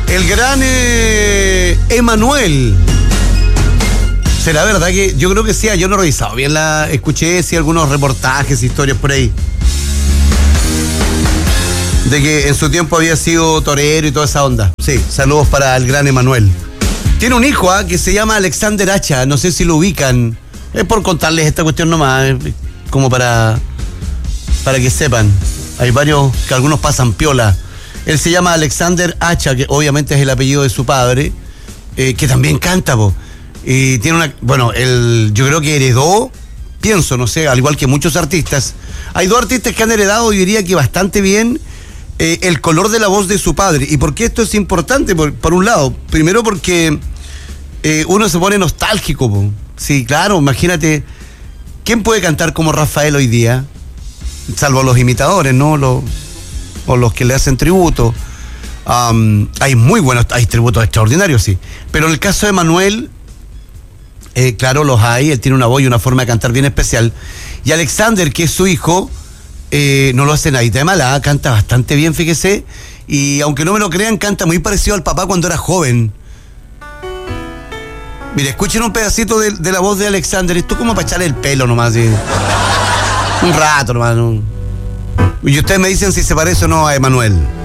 El gran Emanuel. ¿Será verdad que yo creo que sí? Yo no he revisado bien escuché sí algunos reportajes, historias por ahí de que en su tiempo había sido torero y toda esa onda. Sí, saludos para el gran Emanuel. Tiene un hijo que se llama Alexander Hacha, no sé si lo ubican. Es por contarles esta cuestión nomás, como para que sepan. Hay varios que algunos pasan piola. Él se llama Alexander Hacha, que obviamente es el apellido de su padre, que también canta, po. Y tiene yo creo que heredó, pienso, no sé, al igual que muchos artistas. Hay dos artistas que han heredado, yo diría que bastante bien, el color de la voz de su padre. ¿Y por qué esto es importante? Por un lado, primero porque uno se pone nostálgico, po. Sí, claro, imagínate, ¿quién puede cantar como Rafael hoy día? Salvo los imitadores, ¿no? O los que le hacen tributo. Hay muy buenos, hay tributos extraordinarios, sí. Pero en el caso de Manuel, claro, los hay. Él tiene una voz y una forma de cantar bien especial. Y Alexander, que es su hijo, no lo hace nadie de mala, canta bastante bien, fíjese. Y aunque no me lo crean, canta muy parecido al papá cuando era joven. Mire, escuchen un pedacito de la voz de Alexander. Esto es como para echarle el pelo nomás, ¿sí? Un rato nomás, ¿no? Y ustedes me dicen si se parece o no a Emanuel.